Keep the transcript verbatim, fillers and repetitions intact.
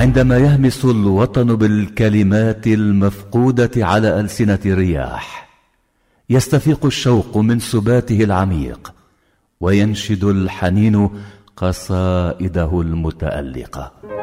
وعندما يهمس الوطن بالكلمات المفقودة على ألسنة الرياح يستفيق الشوق من سباته العميق وينشد الحنين قصائده المتألقة.